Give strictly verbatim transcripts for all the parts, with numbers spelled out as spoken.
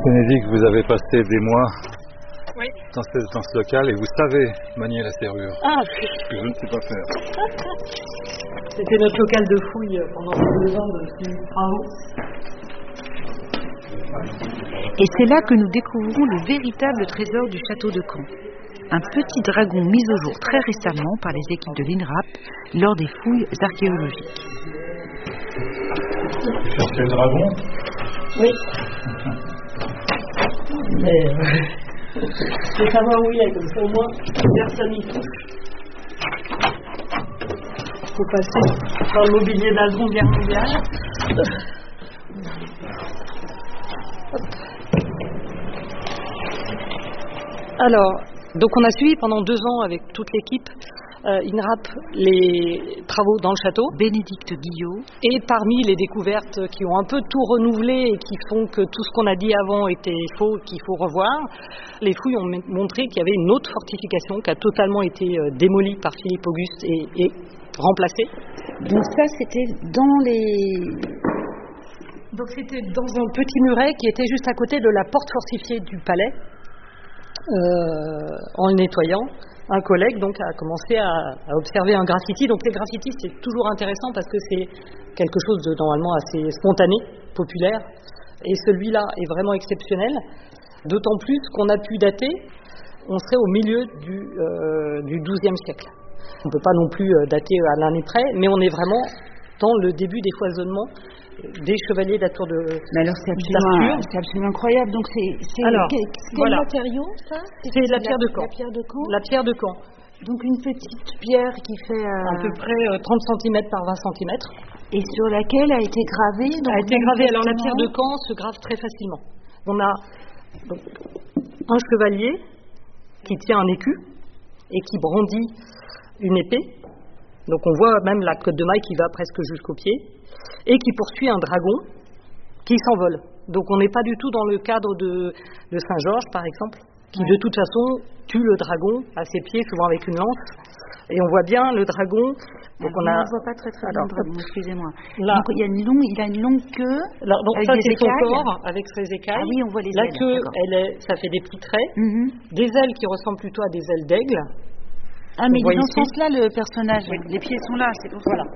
Bénédicte, vous avez passé des mois oui. dans, ce, dans ce local et vous savez manier la serrure. Ah, ce que je ne sais pas faire. C'était notre local de fouille pendant deux ans de travaux. Et c'est là que nous découvrons le véritable trésor du château de Caen. Un petit dragon mis au jour très récemment par les équipes de l'I N R A P lors des fouilles archéologiques. Cherchez le dragon ? Oui. Mais euh, je veux savoir où il est, comme ça au moins personne n'y touche. Il faut passer par le mobilier de la Seconde Guerre mondiale. Alors, donc on a suivi pendant deux ans avec toute l'équipe euh, I N R A P les travaux dans le château. Bénédicte Guillot. Et parmi les découvertes qui ont un peu tout renouvelé et qui font que tout ce qu'on a dit avant était faux, qu'il faut revoir, les fouilles ont montré qu'il y avait une autre fortification qui a totalement été euh, démolie par Philippe Auguste et, et remplacée. Donc ça, c'était dans les... Donc c'était dans un petit muret qui était juste à côté de la porte fortifiée du palais. Euh, en le nettoyant, un collègue donc a commencé à, à observer un graffiti. Donc les graffitis, c'est toujours intéressant parce que c'est quelque chose de normalement assez spontané, populaire, et celui-là est vraiment exceptionnel, d'autant plus qu'on a pu dater, on serait au milieu du, euh, du douzième siècle. On ne peut pas non plus dater à l'année près, mais on est vraiment dans le début des foisonnements des chevaliers de la tour de Mais alors c'est absolument, c'est absolument incroyable. Donc c'est, c'est alors, quel, quel voilà. matériau ça c'est, c'est la, la pierre de Caen. La pierre de Caen. La pierre de Caen. Donc une petite pierre qui fait euh... à peu près euh, trente centimètres par vingt centimètres. Et sur laquelle a été gravée. Donc a été gravée. Alors la pierre de Caen se grave très facilement. On a donc, un chevalier qui tient un écu et qui brandit une épée. Donc on voit même la cotte de maille qui va presque jusqu'au pied et qui poursuit un dragon qui s'envole. Donc on n'est pas du tout dans le cadre de, de Saint-Georges par exemple, qui ouais. de toute façon tue le dragon à ses pieds, souvent avec une lance. Et on voit bien le dragon. Donc on ne a... voit pas très très bien le dragon, excusez-moi. Là, donc il y a une longue, il a une longue queue. Alors, donc avec ça des c'est son écailles. corps avec ses écailles. Ah oui, on voit les la ailes. La queue, elle est, ça fait des petits traits, mm-hmm. des ailes qui ressemblent plutôt à des ailes d'aigle. Ah mais il est dans ce sens-là le personnage. Oui. Les pieds sont là, c'est pour ça. Voilà.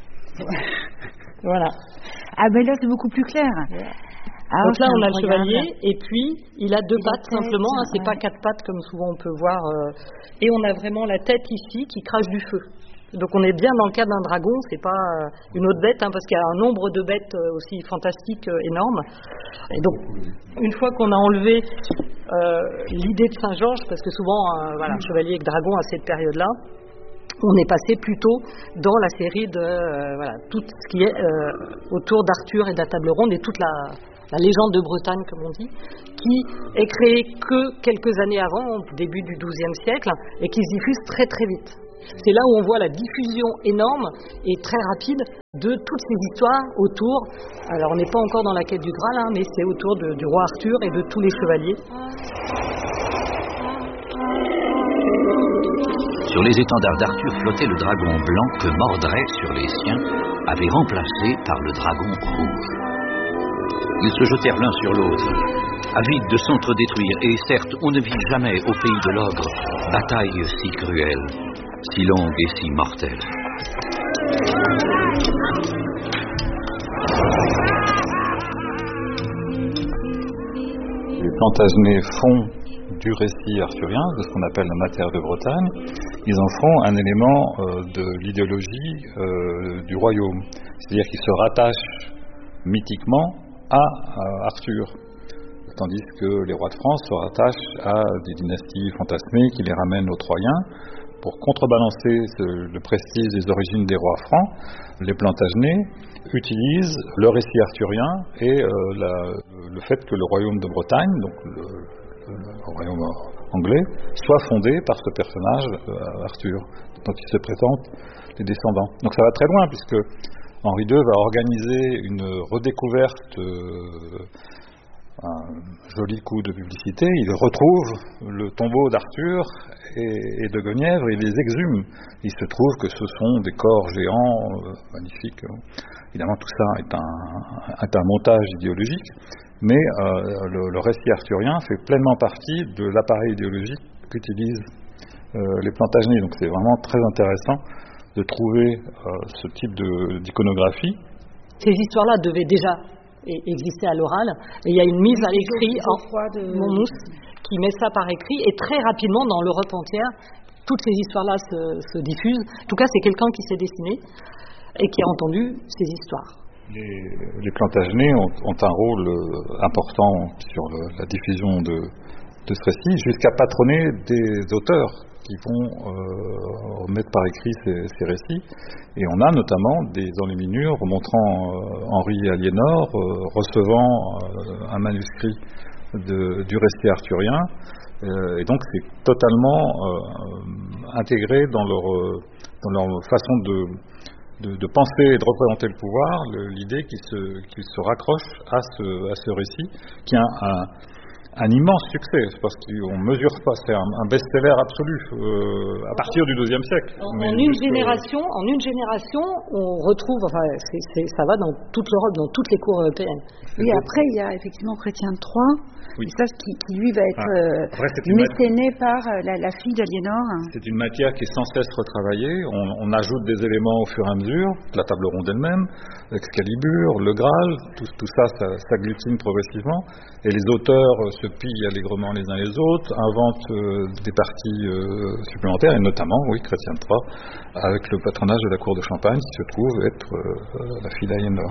Voilà. Ah ben là c'est beaucoup plus clair. Yeah. Ah, donc là on a le chevalier et puis il a deux et pattes tête, simplement, hein, c'est ouais. pas quatre pattes comme souvent on peut voir. Euh, et on a vraiment la tête ici qui crache du feu. Donc on est bien dans le cas d'un dragon, c'est pas euh, une autre bête, hein, parce qu'il y a un nombre de bêtes euh, aussi fantastiques, euh, énormes. Et donc une fois qu'on a enlevé euh, l'idée de Saint-Georges, parce que souvent euh, voilà, un chevalier avec dragon à cette période-là, on est passé plutôt dans la série de euh, voilà, tout ce qui est euh, autour d'Arthur et de la table ronde et toute la, la légende de Bretagne, comme on dit, qui est créée que quelques années avant, au début du douzième siècle, et qui se diffuse très très vite. C'est là où on voit la diffusion énorme et très rapide de toutes ces histoires autour. Alors on n'est pas encore dans la quête du Graal, hein, mais c'est autour de, du roi Arthur et de tous les chevaliers. Sur les étendards d'Arthur flottait le dragon blanc que Mordred, sur les siens, avait remplacé par le dragon rouge. Ils se jetèrent l'un sur l'autre, avides de s'entre-détruire, et certes, on ne vit jamais au pays de l'ogre bataille si cruelle, si longue et si mortelle. Les Plantagenets font du récit arthurien, de ce qu'on appelle la matière de Bretagne, ils en font un élément euh, de l'idéologie euh, du royaume. C'est-à-dire qu'ils se rattachent mythiquement à, à Arthur, tandis que les rois de France se rattachent à des dynasties fantasmées qui les ramènent aux Troyens. Pour contrebalancer ce, le prestige des origines des rois francs, les Plantagenets utilisent le récit arthurien et euh, la, le fait que le royaume de Bretagne, donc le, le, le royaume anglais, soit fondé par ce personnage euh, Arthur, dont ils se présentent les descendants. Donc ça va très loin, puisque Henri deux va organiser une redécouverte, euh, un joli coup de publicité. Il retrouve le tombeau d'Arthur et, et de Guenièvre et les exhume. Il se trouve que ce sont des corps géants euh, magnifiques. Évidemment, tout ça est un, est un montage idéologique, mais euh, le, le récit arthurien fait pleinement partie de l'appareil idéologique qu'utilisent euh, les Plantagenets. Donc c'est vraiment très intéressant de trouver euh, ce type de, d'iconographie. Ces histoires-là devaient déjà exister à l'oral, et il y a une mise à l'écrit en de... Monmouth qui met ça par écrit, et très rapidement dans l'Europe entière, toutes ces histoires-là se, se diffusent. En tout cas, c'est quelqu'un qui s'est dessiné et qui a entendu ces histoires. Les, les Plantagenets ont, ont un rôle important sur le, la diffusion de, de ce récit, jusqu'à patronner des auteurs qui vont euh, mettre par écrit ces, ces récits. Et on a notamment des enluminures montrant euh, Henri Aliénor euh, recevant euh, un manuscrit de, du récit arthurien. Euh, et donc c'est totalement euh, intégré dans leur, dans leur façon de, de, de penser et de représenter le pouvoir, le, l'idée qu'ils se, qu'ils se raccrochent à ce, à ce récit, qui a un, un un immense succès, parce qu'on ne mesure pas, c'est un, un best-seller absolu euh, à partir du deuxième siècle. En, en une génération, en une génération, on retrouve, enfin, c'est, c'est, ça va dans toute l'Europe, dans toutes les cours européennes. Oui, après il y a effectivement Chrétien de Troyes, oui. Ça, qui, qui lui va être ah. euh, Après, mécéné mat... par la, la fille d'Aliénor. C'est une matière qui est sans cesse retravaillée, on, on ajoute des éléments au fur et à mesure, la table ronde elle-même, l'Excalibur, le Graal, tout, tout ça, ça s'agglutine progressivement, et les auteurs se pillent allègrement les uns les autres, inventent euh, des parties euh, supplémentaires, et notamment, oui, Chrétien de Troyes, avec le patronage de la cour de Champagne, qui se trouve être euh, la fille d'Aliénor.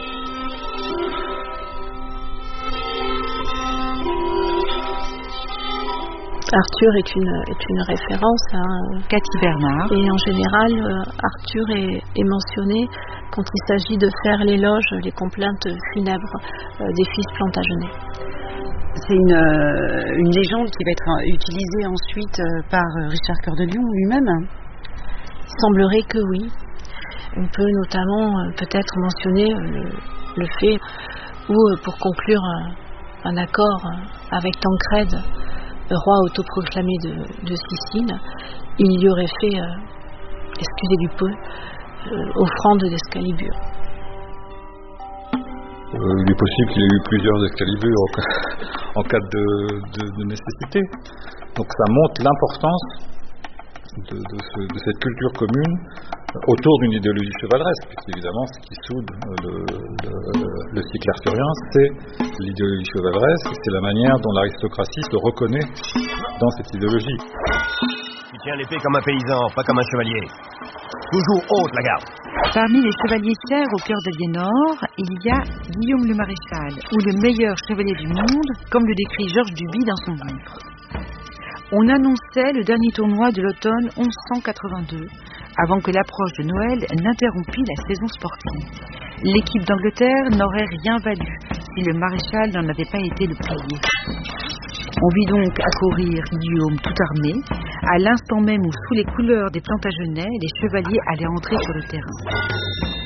Arthur est une, est une référence à Cathy Bernard. Et en général, euh, Arthur est, est mentionné quand il s'agit de faire l'éloge, les complaintes funèbres euh, des fils Plantagenets. C'est une, euh, une légende qui va être utilisée ensuite euh, par Richard Cœur de Lion lui-même. Il semblerait que oui. On peut notamment euh, peut-être mentionner euh, le, le fait où, euh, pour conclure euh, un accord euh, avec Tancrède, roi autoproclamé de, de Sicile, il y aurait fait, euh, excusez du peu, euh, offrande d'Excalibur. Euh, il est possible qu'il y ait eu plusieurs Excalibur en cas, en cas de, de, de nécessité. Donc ça montre l'importance de, de, ce, de cette culture commune autour d'une idéologie chevaleresque, puisque évidemment ce qui soude le, le, le cycle arthurien, c'est l'idéologie chevaleresque, c'est la manière dont l'aristocratie se reconnaît dans cette idéologie. Tu tiens l'épée comme un paysan, pas comme un chevalier. Toujours haute la garde. Parmi les chevaliers serfs au cœur d'Aliénor, il y a Guillaume le Maréchal, ou le meilleur chevalier du monde, comme le décrit Georges Duby dans son livre. On annonçait le dernier tournoi de l'automne onze cent quatre-vingt-deux, avant que l'approche de Noël n'interrompît la saison sportive. L'équipe d'Angleterre n'aurait rien valu si le maréchal n'en avait pas été le plié. On vit donc accourir Guillaume tout armé, à l'instant même où, sous les couleurs des Plantagenets, les chevaliers allaient entrer sur le terrain.